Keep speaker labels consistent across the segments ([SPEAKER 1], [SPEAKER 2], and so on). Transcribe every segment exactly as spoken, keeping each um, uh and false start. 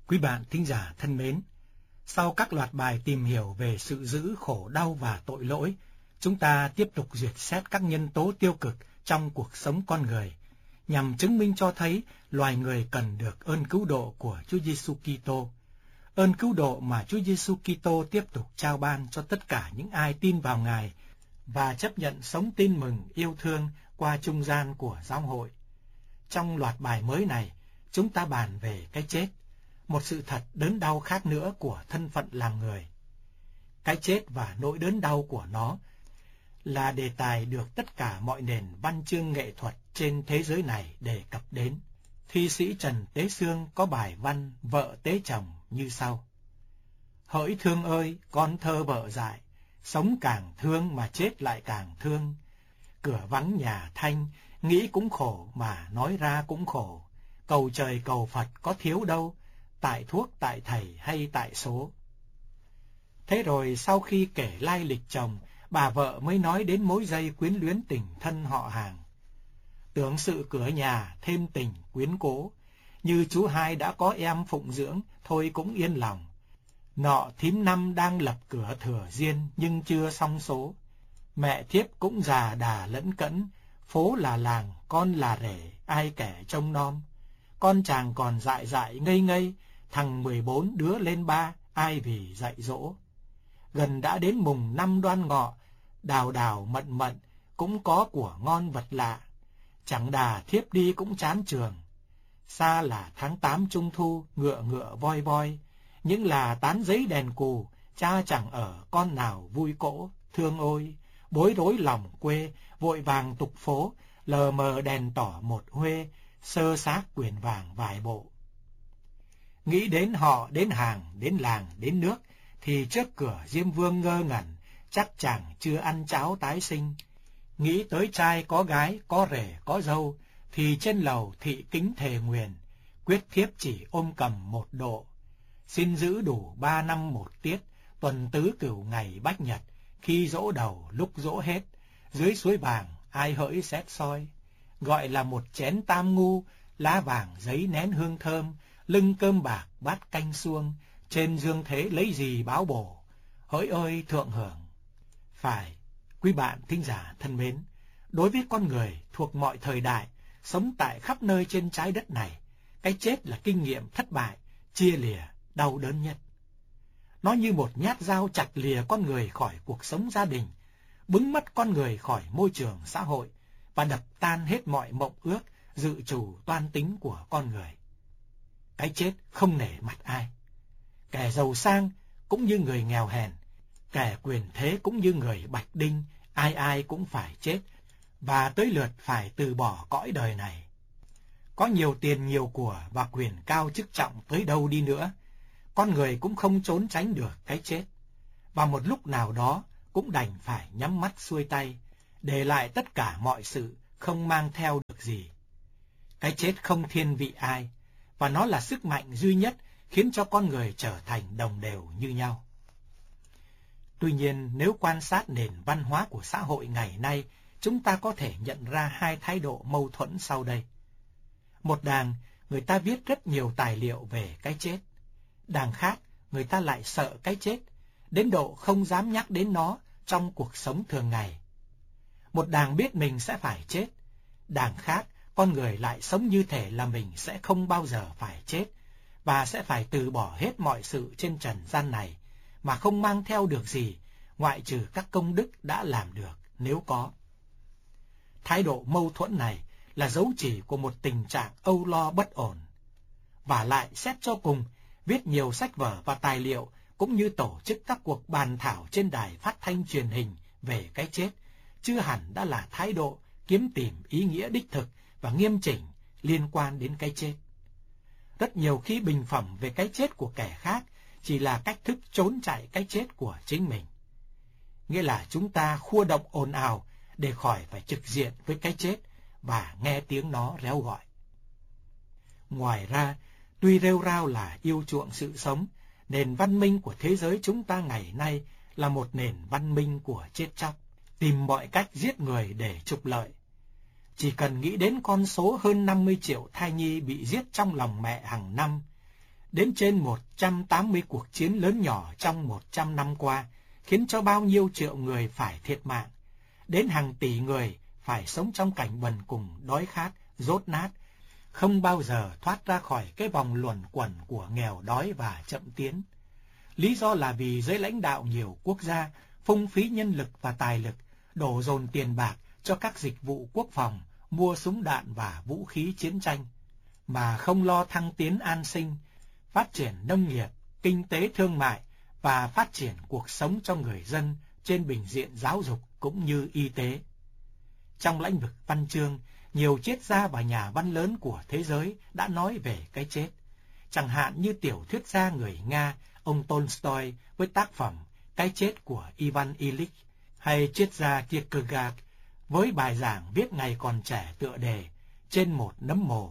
[SPEAKER 1] Quý bạn thính giả thân mến, sau các loạt bài tìm hiểu về sự dữ, khổ đau và tội lỗi, chúng ta tiếp tục duyệt xét các nhân tố tiêu cực trong cuộc sống con người, nhằm chứng minh cho thấy loài người cần được ơn cứu độ của Chúa Giêsu Kitô. Ơn cứu độ mà Chúa Giêsu Kitô tiếp tục trao ban cho tất cả những ai tin vào Ngài và chấp nhận sống tin mừng yêu thương qua trung gian của giáo hội. Trong loạt bài mới này, chúng ta bàn về cái chết, một sự thật đớn đau khác nữa của thân phận làm người. Cái chết và nỗi đớn đau của nó là đề tài được tất cả mọi nền văn chương nghệ thuật trên thế giới này đề cập đến. Thi sĩ Trần Tế Xương có bài văn Vợ Tế Chồng như sau: Hỡi thương ơi, con thơ vợ dại, sống càng thương mà chết lại càng thương. Cửa vắng nhà thanh, nghĩ cũng khổ mà nói ra cũng khổ. Cầu trời cầu Phật có thiếu đâu, tại thuốc tại thầy hay tại số. Thế rồi sau khi kể lai lịch chồng, bà vợ mới nói đến mối dây quyến luyến tình thân họ hàng. Tưởng sự cửa nhà thêm tình quyến cố, như chú hai đã có em phụng dưỡng, thôi cũng yên lòng. Nọ thím năm đang lập cửa thừa riêng nhưng chưa xong số. Mẹ thiếp cũng già đà lẫn cẫn, phố là làng, con là rể, ai kẻ trông nom. Con chàng còn dại dại ngây ngây, thằng mười bốn đứa lên ba, ai vì dạy dỗ. Gần đã đến mùng năm Đoan Ngọ, đào đào mận mận, cũng có của ngon vật lạ. Chẳng đà thiếp đi cũng chán trường. Xa là tháng tám Trung Thu, ngựa ngựa voi voi. Những là tán giấy đèn cù, cha chẳng ở con nào vui cỗ. Thương ôi, bối rối lòng quê, vội vàng tục phố, lờ mờ đèn tỏ một huê, sơ xác quyền vàng vài bộ. Nghĩ đến họ, đến hàng, đến làng, đến nước, thì trước cửa Diêm Vương ngơ ngẩn, chắc chàng chưa ăn cháo tái sinh. Nghĩ tới trai có gái, có rể, có dâu, thì trên lầu thị kính thề nguyền, quyết thiếp chỉ ôm cầm một độ. Xin giữ đủ ba năm một tiết, tuần tứ cửu ngày bách nhật, khi dỗ đầu lúc dỗ hết, dưới suối vàng ai hỡi xét soi. Gọi là một chén tam ngu, lá vàng giấy nén hương thơm, lưng cơm bạc bát canh suông, trên dương thế lấy gì báo bổ, hỡi ơi thượng hưởng. Phải, quý bạn thính giả thân mến, đối với con người thuộc mọi thời đại, sống tại khắp nơi trên trái đất này, cái chết là kinh nghiệm thất bại, chia lìa, đau đớn nhất. Nó như một nhát dao chặt lìa con người khỏi cuộc sống gia đình, bứng mất con người khỏi môi trường xã hội, và đập tan hết mọi mộng ước, dự trù toan tính của con người. Cái chết không nể mặt ai. Kẻ giàu sang cũng như người nghèo hèn, kẻ quyền thế cũng như người bạch đinh, ai ai cũng phải chết, và tới lượt phải từ bỏ cõi đời này. Có nhiều tiền nhiều của và quyền cao chức trọng tới đâu đi nữa, con người cũng không trốn tránh được cái chết, và một lúc nào đó cũng đành phải nhắm mắt xuôi tay, để lại tất cả mọi sự, không mang theo được gì. Cái chết không thiên vị ai, và nó là sức mạnh duy nhất khiến cho con người trở thành đồng đều như nhau. Tuy nhiên, nếu quan sát nền văn hóa của xã hội ngày nay, chúng ta có thể nhận ra hai thái độ mâu thuẫn sau đây. Một đàng, người ta viết rất nhiều tài liệu về cái chết. Đàng khác, người ta lại sợ cái chết, đến độ không dám nhắc đến nó trong cuộc sống thường ngày. Một đàng biết mình sẽ phải chết, đàng khác, con người lại sống như thể là mình sẽ không bao giờ phải chết, và sẽ phải từ bỏ hết mọi sự trên trần gian này, mà không mang theo được gì, ngoại trừ các công đức đã làm được, nếu có. Thái độ mâu thuẫn này là dấu chỉ của một tình trạng âu lo bất ổn. Và lại, xét cho cùng, viết nhiều sách vở và tài liệu, cũng như tổ chức các cuộc bàn thảo trên đài phát thanh truyền hình về cái chết, chưa hẳn đã là thái độ kiếm tìm ý nghĩa đích thực và nghiêm chỉnh liên quan đến cái chết. Rất nhiều khi bình phẩm về cái chết của kẻ khác chỉ là cách thức trốn chạy cái chết của chính mình. Nghĩa là chúng ta khua động ồn ào để khỏi phải trực diện với cái chết và nghe tiếng nó réo gọi. Ngoài ra, tuy rêu rao là yêu chuộng sự sống, nền văn minh của thế giới chúng ta ngày nay là một nền văn minh của chết chóc, tìm mọi cách giết người để trục lợi. Chỉ cần nghĩ đến con số hơn năm mươi triệu thai nhi bị giết trong lòng mẹ hàng năm, Đến trên một trăm tám mươi cuộc chiến lớn nhỏ trong một trăm năm qua, khiến cho bao nhiêu triệu người phải thiệt mạng. Đến hàng tỷ người phải sống trong cảnh bần cùng, đói khát, dốt nát, không bao giờ thoát ra khỏi cái vòng luẩn quẩn của nghèo đói và chậm tiến. Lý do là vì giới lãnh đạo nhiều quốc gia phung phí nhân lực và tài lực, đổ dồn tiền bạc cho các dịch vụ quốc phòng, mua súng đạn và vũ khí chiến tranh, mà không lo thăng tiến an sinh, phát triển nông nghiệp, kinh tế thương mại và phát triển cuộc sống cho người dân trên bình diện giáo dục cũng như y tế. Trong lĩnh vực văn chương, nhiều triết gia và nhà văn lớn của thế giới đã nói về cái chết. Chẳng hạn như tiểu thuyết gia người Nga, ông Tolstoy với tác phẩm Cái chết của Ivan Ilyich, hay triết gia Kierkegaard với bài giảng viết ngày còn trẻ tựa đề Trên một nấm mồ.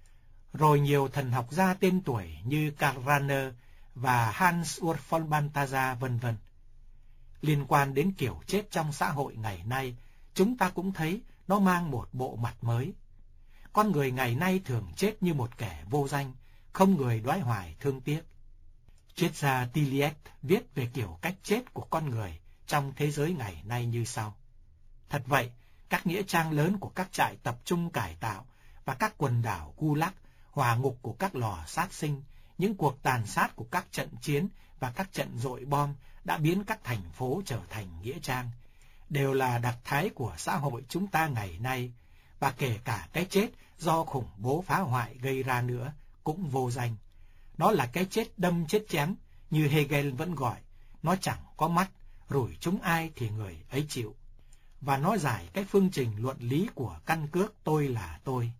[SPEAKER 1] Rồi nhiều thần học gia tên tuổi như Karl Rahner và Hans Urs von Balthasar vân vân. Liên quan đến kiểu chết trong xã hội ngày nay, chúng ta cũng thấy nó mang một bộ mặt mới. Con người ngày nay thường chết như một kẻ vô danh, không người đoái hoài thương tiếc. Triết gia Tilliet viết về kiểu cách chết của con người trong thế giới ngày nay như sau. Thật vậy, các nghĩa trang lớn của các trại tập trung cải tạo và các quần đảo Gulag, hỏa ngục của các lò sát sinh, những cuộc tàn sát của các trận chiến và các trận dội bom đã biến các thành phố trở thành nghĩa trang, đều là đặc thái của xã hội chúng ta ngày nay, và kể cả cái chết do khủng bố phá hoại gây ra nữa cũng vô danh. Nó là cái chết đâm chết chém, như Hegel vẫn gọi, nó chẳng có mắt, rủi trúng ai thì người ấy chịu. Và nó giải cái phương trình luận lý của căn cước tôi là tôi.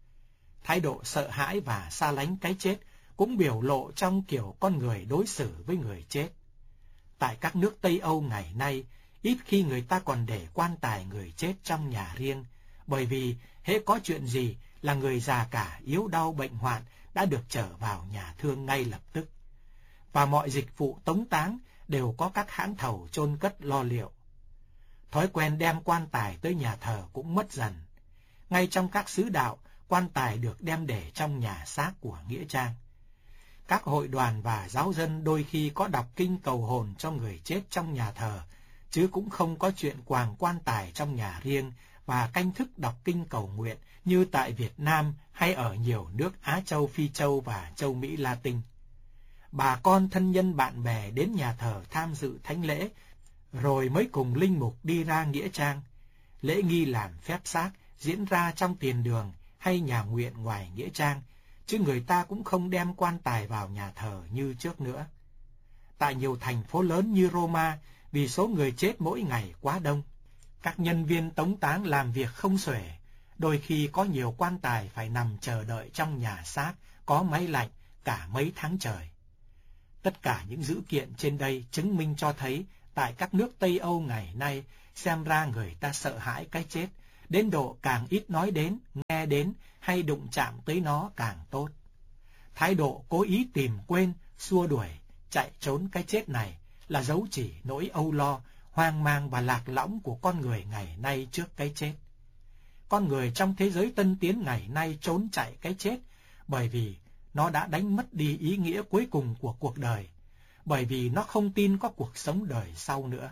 [SPEAKER 1] Thái độ sợ hãi và xa lánh cái chết cũng biểu lộ trong kiểu con người đối xử với người chết. Tại các nước Tây Âu ngày nay, ít khi người ta còn để quan tài người chết trong nhà riêng, bởi vì hễ có chuyện gì là người già cả yếu đau bệnh hoạn đã được trở vào nhà thương ngay lập tức. Và mọi dịch vụ tống táng đều có các hãng thầu chôn cất lo liệu. Thói quen đem quan tài tới nhà thờ cũng mất dần. Ngay trong các xứ đạo, quan tài được đem để trong nhà xác của nghĩa trang. Các hội đoàn và giáo dân đôi khi có đọc kinh cầu hồn cho người chết trong nhà thờ, chứ cũng không có chuyện quàng quan tài trong nhà riêng và canh thức đọc kinh cầu nguyện như tại Việt Nam hay ở nhiều nước Á Châu, Phi Châu và Châu Mỹ Latin. Bà con thân nhân bạn bè đến nhà thờ tham dự thánh lễ, rồi mới cùng linh mục đi ra nghĩa trang. Lễ nghi làm phép xác diễn ra trong tiền đường hay nhà nguyện ngoài nghĩa trang, chứ người ta cũng không đem quan tài vào nhà thờ như trước nữa. Tại nhiều thành phố lớn như Roma, vì số người chết mỗi ngày quá đông, các nhân viên tống táng làm việc không xuể, đôi khi có nhiều quan tài phải nằm chờ đợi trong nhà xác có máy lạnh cả mấy tháng trời. Tất cả những dữ kiện trên đây chứng minh cho thấy tại các nước Tây Âu ngày nay, xem ra người ta sợ hãi cái chết, đến độ càng ít nói đến, nghe đến hay đụng chạm tới nó càng tốt. Thái độ cố ý tìm quên, xua đuổi, chạy trốn cái chết này là dấu chỉ nỗi âu lo, hoang mang và lạc lõng của con người ngày nay trước cái chết. Con người trong thế giới tân tiến ngày nay trốn chạy cái chết bởi vì nó đã đánh mất đi ý nghĩa cuối cùng của cuộc đời, bởi vì nó không tin có cuộc sống đời sau nữa.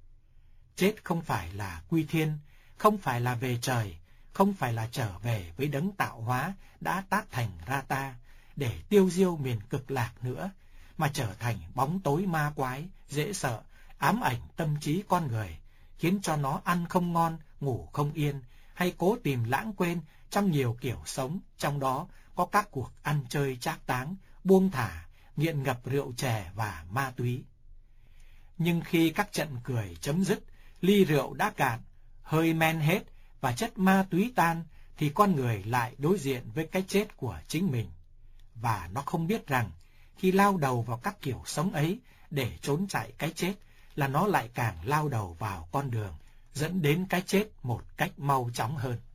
[SPEAKER 1] Chết không phải là quy thiên, không phải là về trời, không phải là trở về với đấng tạo hóa đã tác thành ra ta để tiêu diêu miền cực lạc nữa, mà trở thành bóng tối ma quái, dễ sợ, ám ảnh tâm trí con người, khiến cho nó ăn không ngon, ngủ không yên, hay cố tìm lãng quên trong nhiều kiểu sống, trong đó có các cuộc ăn chơi trác táng, buông thả, nghiện ngập rượu chè và ma túy. Nhưng khi các trận cười chấm dứt, ly rượu đã cạn, hơi men hết và chất ma túy tan, thì con người lại đối diện với cái chết của chính mình. Và nó không biết rằng, khi lao đầu vào các kiểu sống ấy để trốn chạy cái chết, là nó lại càng lao đầu vào con đường, dẫn đến cái chết một cách mau chóng hơn.